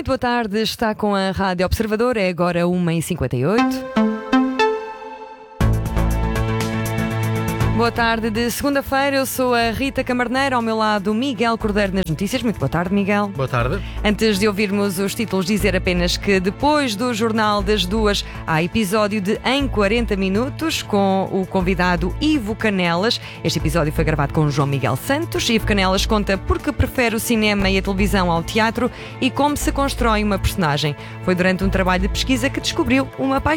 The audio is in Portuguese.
Muito boa tarde, está com a Rádio Observador, é agora 1h58. Boa tarde de segunda-feira, eu sou a Rita Camarneiro, ao meu lado Miguel Cordeiro nas notícias. Muito boa tarde, Miguel. Boa tarde. Antes de ouvirmos os títulos, dizer apenas que depois do Jornal das 2 há episódio de Em 40 Minutos com o convidado Ivo Canelas. Este episódio foi gravado com João Miguel Santos. Ivo Canelas conta porque prefere o cinema e a televisão ao teatro e como se constrói uma personagem. Foi durante um trabalho de pesquisa que descobriu uma paixão